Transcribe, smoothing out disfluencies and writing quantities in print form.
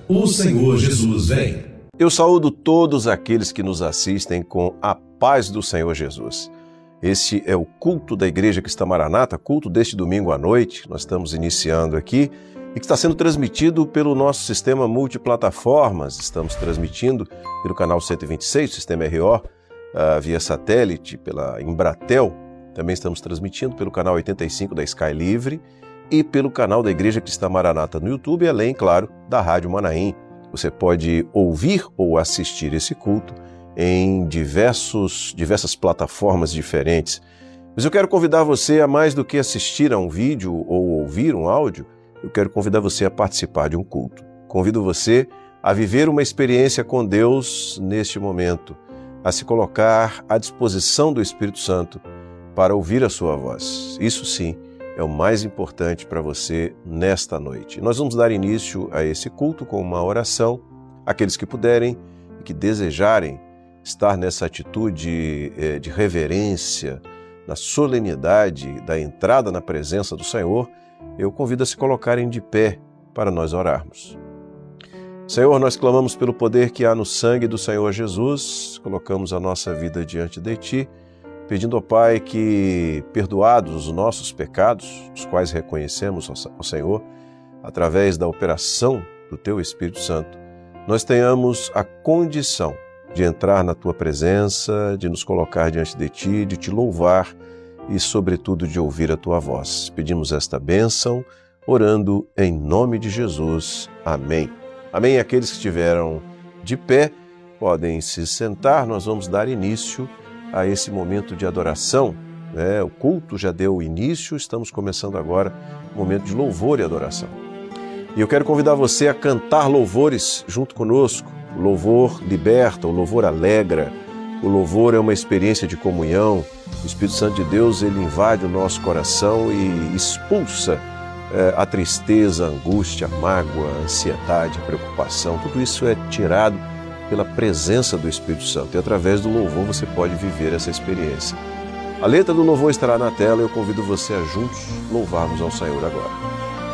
O Senhor Jesus vem. Eu saúdo todos aqueles que nos assistem com a paz do Senhor Jesus. Este é o culto da Igreja Cristã Maranata, culto deste domingo à noite, nós estamos iniciando aqui, e que está sendo transmitido pelo nosso sistema multiplataformas. Estamos transmitindo pelo canal 126, sistema RO, via satélite, pela Embratel. Também estamos transmitindo pelo canal 85 da Sky Livre e pelo canal da Igreja Cristã Maranata no YouTube, além, claro, da Rádio Manaim. Você pode ouvir ou assistir esse culto em diversas plataformas diferentes. Mas eu quero convidar você a mais do que assistir a um vídeo ou ouvir um áudio, eu quero convidar você a participar de um culto. Convido você a viver uma experiência com Deus neste momento, a se colocar à disposição do Espírito Santo para ouvir a sua voz. Isso sim é o mais importante para você nesta noite. Nós vamos dar início a esse culto com uma oração. Aqueles que puderem e que desejarem estar nessa atitude de reverência, na solenidade da entrada na presença do Senhor, eu convido a se colocarem de pé para nós orarmos. Senhor, nós clamamos pelo poder que há no sangue do Senhor Jesus, colocamos a nossa vida diante de Ti, pedindo ao Pai que, perdoados os nossos pecados, os quais reconhecemos ao Senhor, através da operação do Teu Espírito Santo, nós tenhamos a condição de entrar na Tua presença, de nos colocar diante de Ti, de Te louvar e, sobretudo, de ouvir a Tua voz. Pedimos esta bênção, orando em nome de Jesus. Amém. Amém. Aqueles que estiveram de pé podem se sentar, nós vamos dar início a esse momento de adoração. O culto já deu início, estamos começando agora o momento de louvor e adoração. E eu quero convidar você a cantar louvores junto conosco. O louvor liberta, o louvor alegra, o louvor é uma experiência de comunhão. O Espírito Santo de Deus, ele invade o nosso coração e expulsa a tristeza, a angústia, a mágoa, a ansiedade, a preocupação. Tudo isso é tirado pela presença do Espírito Santo. E através do louvor você pode viver essa experiência. A letra do louvor estará na tela e eu convido você a juntos louvarmos ao Senhor agora.